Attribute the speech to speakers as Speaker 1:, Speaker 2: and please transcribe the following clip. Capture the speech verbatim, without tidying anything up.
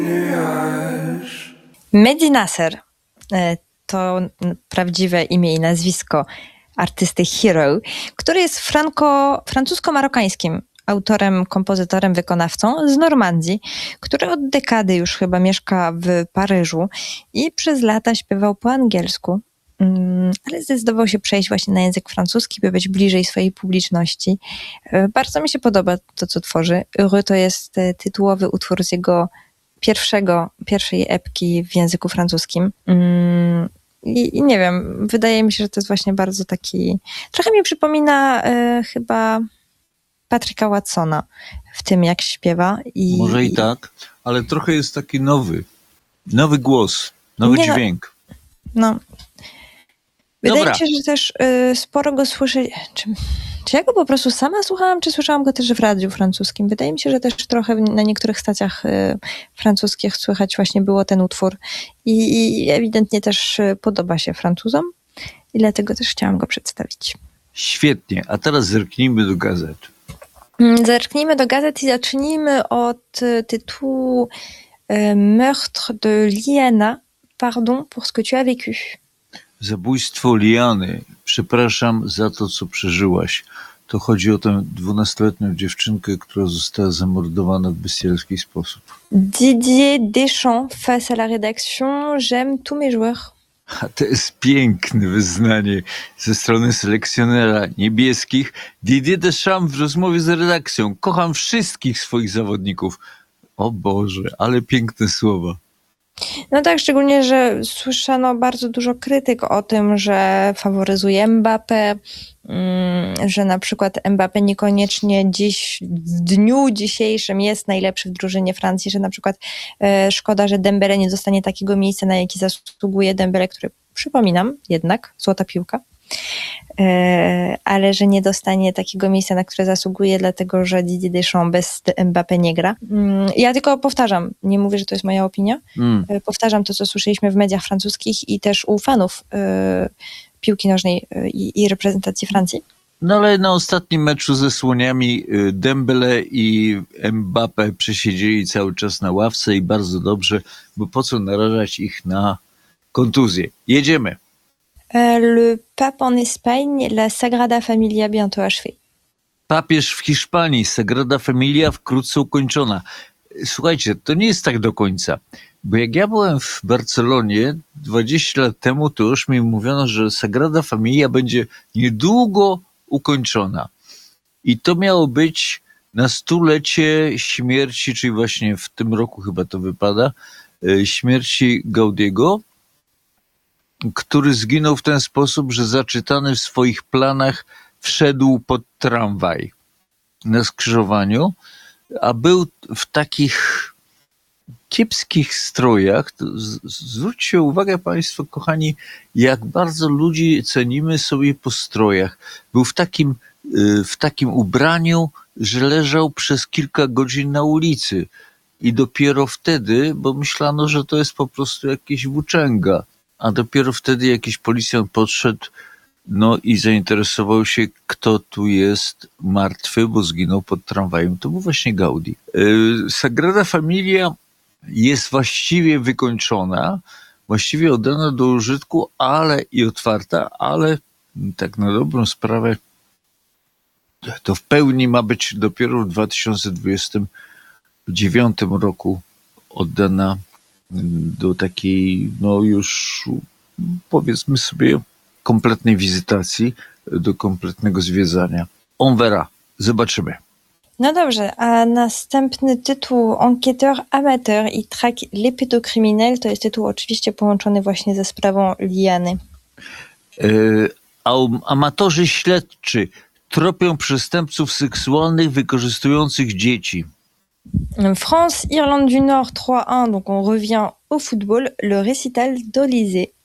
Speaker 1: Mehdi Nasser to prawdziwe imię i nazwisko artysty Hero, który jest franko, francusko-marokańskim autorem, kompozytorem, wykonawcą z Normandii, który od dekady już chyba mieszka w Paryżu i przez lata śpiewał po angielsku, ale zdecydował się przejść właśnie na język francuski, by być bliżej swojej publiczności. Bardzo mi się podoba to, co tworzy. Heureux to jest tytułowy utwór z jego pierwszego, pierwszej epki w języku francuskim. I, I nie wiem, wydaje mi się, że to jest właśnie bardzo taki... Trochę mi przypomina y, chyba Patricka Watsona w tym, jak śpiewa. I,
Speaker 2: Może i tak, ale trochę jest taki nowy. Nowy głos, nowy
Speaker 1: nie
Speaker 2: dźwięk.
Speaker 1: No. Wydaje
Speaker 2: Dobra.
Speaker 1: mi się, że też y, sporo go słyszę... Czy, czy ja go po prostu sama słuchałam, czy słyszałam go też w radiu francuskim? Wydaje mi się, że też trochę na niektórych stacjach y, francuskich słychać właśnie było ten utwór. I, i ewidentnie też y, podoba się Francuzom i dlatego też chciałam go przedstawić.
Speaker 2: Świetnie, a teraz zerknijmy do gazet.
Speaker 1: Zerknijmy do gazet i zacznijmy od y, tytułu y, Meurtre de Liana, pardon pour ce que tu as vécu.
Speaker 2: Zabójstwo Liany. Przepraszam za to, co przeżyłaś. To chodzi o tę dwunastoletnią dziewczynkę, która została zamordowana w bestialski sposób.
Speaker 1: Didier Deschamps face à la rédaction, j'aime tous mes joueurs.
Speaker 2: A to jest piękne wyznanie ze strony selekcjonera niebieskich. Didier Deschamps w rozmowie z redakcją. Kocham wszystkich swoich zawodników. O Boże, ale piękne słowa.
Speaker 1: No tak, szczególnie, że słyszano bardzo dużo krytyk o tym, że faworyzuje Mbappé, że na przykład Mbappé niekoniecznie dziś, w dniu dzisiejszym jest najlepszy w drużynie Francji, że na przykład e, szkoda, że Dembélé nie dostanie takiego miejsca, na jaki zasługuje Dembélé, który, przypominam, jednak złota piłka, e, ale że nie dostanie takiego miejsca, na które zasługuje, dlatego że Didier Deschamps bez Mbappé nie gra. Ja tylko powtarzam, nie mówię, że to jest moja opinia, mm. powtarzam to, co słyszeliśmy w mediach francuskich i też u fanów e, piłki nożnej i, i reprezentacji Francji.
Speaker 2: No ale na ostatnim meczu ze Słoniami Dembélé i Mbappé przesiedzieli cały czas na ławce i bardzo dobrze, bo po co narażać ich na kontuzję. Jedziemy.
Speaker 1: Le pape en Espagne, la Sagrada Familia bientôt achevée.
Speaker 2: Papież w Hiszpanii, Sagrada Familia wkrótce ukończona. Słuchajcie, to nie jest tak do końca. Bo jak ja byłem w Barcelonie dwadzieścia lat temu, to już mi mówiono, że Sagrada Familia będzie niedługo ukończona. I to miało być na stulecie śmierci, czyli właśnie w tym roku chyba to wypada, śmierci Gaudiego, który zginął w ten sposób, że zaczytany w swoich planach wszedł pod tramwaj na skrzyżowaniu, a był w takich kiepskich strojach. Zwróćcie uwagę państwo, kochani, jak bardzo ludzi cenimy sobie po strojach. Był w takim, w takim ubraniu, że leżał przez kilka godzin na ulicy i dopiero wtedy, bo myślano, że to jest po prostu jakieś włóczęga, a dopiero wtedy jakiś policjant podszedł, no i zainteresował się, kto tu jest martwy, bo zginął pod tramwajem. To był właśnie Gaudi. Sagrada Familia jest właściwie wykończona, właściwie oddana do użytku, ale i otwarta, ale tak na dobrą sprawę to w pełni ma być dopiero w dwa tysiące dwudziestym dziewiątym roku oddana do takiej, no już powiedzmy sobie, kompletnej wizytacji, do kompletnego zwiedzania. On verra. Zobaczymy.
Speaker 1: No dobrze, a następny tytuł Enquêteur amateur i traque les pédocriminels to jest tytuł oczywiście połączony właśnie ze sprawą Liany.
Speaker 2: E, amatorzy śledczy tropią przestępców seksualnych wykorzystujących dzieci.
Speaker 1: France, Irlande du Nord trois un, donc on revient au football, le récital d'Olysée.